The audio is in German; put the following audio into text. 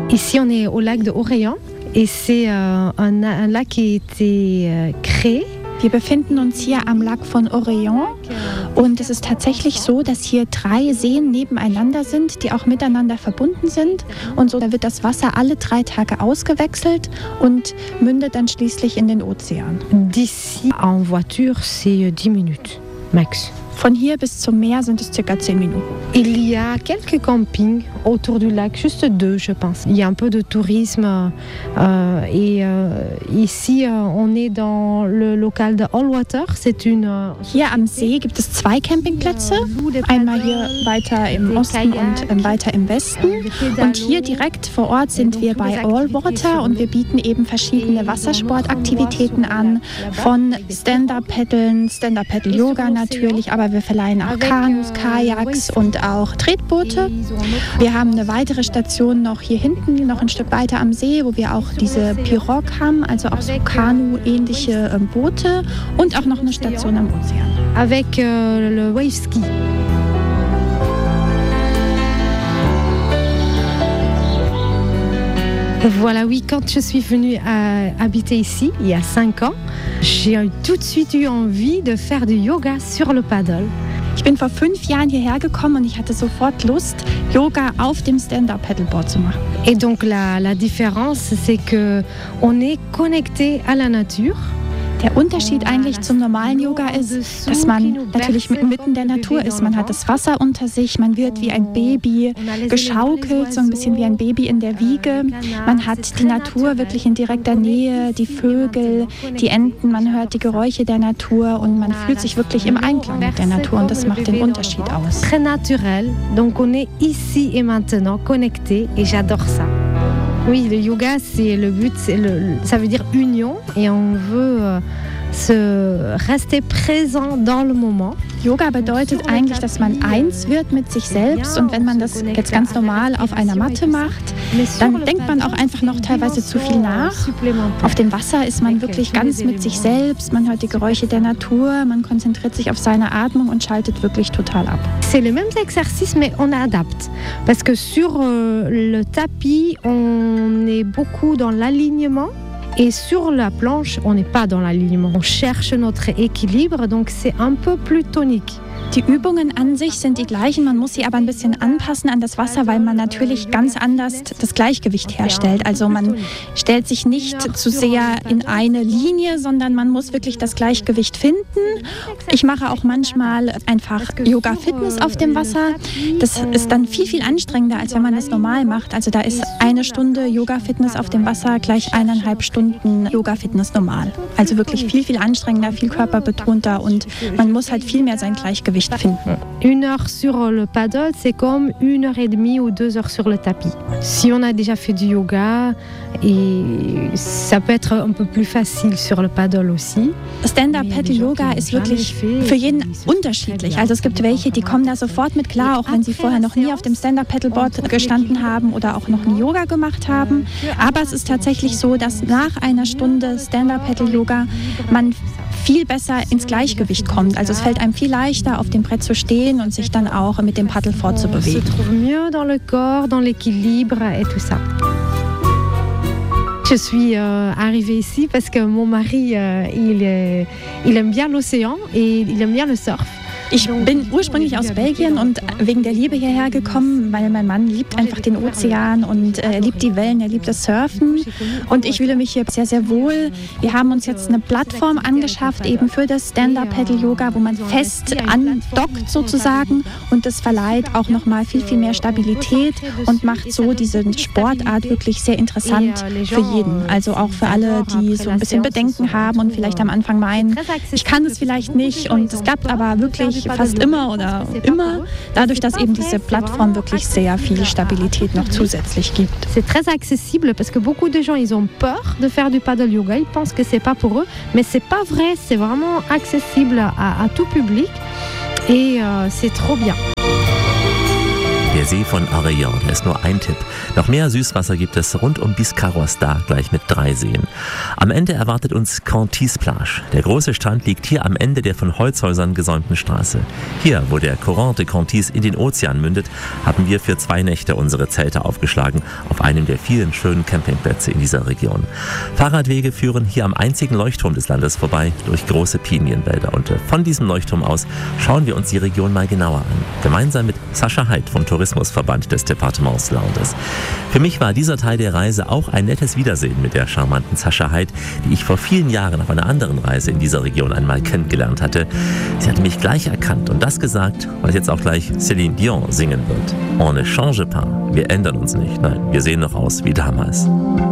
Ici, on est au lac de Orayan et c'est un lac qui a été créé. Wir befinden uns hier am Lac von Orayan und es ist tatsächlich so, dass hier 3 Seen nebeneinander sind, die auch miteinander verbunden sind. Und so da wird das Wasser alle 3 Tage ausgewechselt und mündet dann schließlich in den Ozean. D'ici en voiture, c'est 10 minutes max. Von hier bis zum Meer sind es ca. 10 Minuten. Il y a quelques campings autour du lac, juste 2, je pense. Il y a un peu de tourisme et ici, on est dans le local de Allwater. C'est une Hier am See gibt es 2 Campingplätze, einmal hier weiter im Osten und weiter im Westen. Und hier direkt vor Ort sind wir bei Allwater und wir bieten eben verschiedene Wassersportaktivitäten an, von Stand-Up-Paddeln, Stand-Up-Paddle-Yoga natürlich, aber wir verleihen auch Kanus, Kajaks und auch Tretboote. Wir haben eine weitere Station noch hier hinten, noch ein Stück weiter am See, wo wir auch diese Pirogue haben, also auch so Kanu-ähnliche Boote und auch noch eine Station am Ozean. Avec le wave ski. Voilà, oui, quand je suis venue habiter ici, il y a 5 ans, j'ai tout de suite eu envie de faire du yoga sur le paddle. Ich bin vor 5 Jahren hierher gekommen und ich hatte sofort Lust, Yoga auf dem Stand-Up-Paddleboard zu machen. Et donc la différence, c'est que on est connecté à la nature. Der Unterschied eigentlich zum normalen Yoga ist, dass man natürlich mitten der Natur ist. Man hat das Wasser unter sich, man wird wie ein Baby geschaukelt, so ein bisschen wie ein Baby in der Wiege. Man hat die Natur wirklich in direkter Nähe, die Vögel, die Enten, man hört die Geräusche der Natur und man fühlt sich wirklich im Einklang mit der Natur und das macht den Unterschied aus. Très naturel, donc on est ici et maintenant connecté et j'adore ça. Oui, le yoga, c'est le but, ça veut dire union et on veut se rester présent dans le moment. Yoga bedeutet eigentlich, dass man eins wird mit sich selbst und wenn man das jetzt ganz normal auf einer Matte macht, dann denkt man auch einfach noch teilweise zu viel nach. Auf dem Wasser ist man wirklich ganz mit sich selbst, man hört die Geräusche der Natur, man konzentriert sich auf seine Atmung und schaltet wirklich total ab. C'est les mêmes exercices mais on adapte parce que sur le tapis, on est beaucoup dans l'alignement. Et sur la planche, on n'est pas dans l'alignement. On cherche notre équilibre, donc c'est un peu plus tonique. Die Übungen an sich sind die gleichen, man muss sie aber ein bisschen anpassen an das Wasser, weil man natürlich ganz anders das Gleichgewicht herstellt. Also man stellt sich nicht zu sehr in eine Linie, sondern man muss wirklich das Gleichgewicht finden. Ich mache auch manchmal einfach Yoga-Fitness auf dem Wasser. Das ist dann viel, viel anstrengender, als wenn man das normal macht. Also da ist 1 Stunde Yoga-Fitness auf dem Wasser gleich 1,5 Stunden Yoga-Fitness normal. Also wirklich viel, viel anstrengender, viel körperbetonter und man muss halt viel mehr sein Gleichgewicht finden. 1 heure sur le paddle, c'est comme 1 heure et demie ou 2 heures sur le tapis. Si on a déjà fait du yoga, et ça peut être un peu plus facile sur le paddle aussi. Stand-Up-Paddle-Yoga ist wirklich für jeden unterschiedlich. Also es gibt welche, die kommen da sofort mit klar, auch wenn sie vorher noch nie auf dem Stand-Up-Paddleboard gestanden haben oder auch noch nie Yoga gemacht haben. Aber es ist tatsächlich so, dass nach einer Stunde Stand-Up-Paddle-Yoga man viel besser ins Gleichgewicht kommt. Also es fällt einem viel leichter, auf dem Brett zu stehen und sich dann auch mit dem Paddel fortzubewegen. On se trouve mieux dans le corps, dans l'équilibre et tout ça. Je suis arrivée ici parce que mon mari, il aime bien l'océan et il aime bien le surf. Ich bin ursprünglich aus Belgien und wegen der Liebe hierher gekommen, weil mein Mann liebt einfach den Ozean und er liebt die Wellen, er liebt das Surfen und ich fühle mich hier sehr, sehr wohl. Wir haben uns jetzt eine Plattform angeschafft, eben für das Stand-Up-Paddle-Yoga, wo man fest andockt sozusagen und das verleiht auch nochmal viel, viel mehr Stabilität und macht so diese Sportart wirklich sehr interessant für jeden. Also auch für alle, die so ein bisschen Bedenken haben und vielleicht am Anfang meinen, ich kann es vielleicht nicht und es klappt aber wirklich fast immer oder immer, dadurch, dass eben diese Plattform wirklich sehr viel Stabilität noch zusätzlich gibt. C'est très accessible parce que beaucoup de gens ils ont peur de faire du paddle yoga, ils pensent que c'est pas pour eux, mais c'est pas vrai, c'est vraiment accessible à tout public et c'est trop bien. Der See von Arellans. Der ist nur ein Tipp. Noch mehr Süßwasser gibt es rund um Biscarrosse da, gleich mit 3 Seen. Am Ende erwartet uns Contis-Plage. Der große Strand liegt hier am Ende der von Holzhäusern gesäumten Straße. Hier, wo der Courant de Contis in den Ozean mündet, haben wir für 2 Nächte unsere Zelte aufgeschlagen, auf einem der vielen schönen Campingplätze in dieser Region. Fahrradwege führen hier am einzigen Leuchtturm des Landes vorbei, durch große Pinienwälder. Und von diesem Leuchtturm aus schauen wir uns die Region mal genauer an. Gemeinsam mit Sascha Heid vom Tourismusverband des Departements Landes. Für mich war dieser Teil der Reise auch ein nettes Wiedersehen mit der charmanten Sascha Heid, die ich vor vielen Jahren auf einer anderen Reise in dieser Region einmal kennengelernt hatte. Sie hatte mich gleich erkannt und das gesagt, was jetzt auch gleich Céline Dion singen wird. On ne change pas. Wir ändern uns nicht. Nein, wir sehen noch aus wie damals.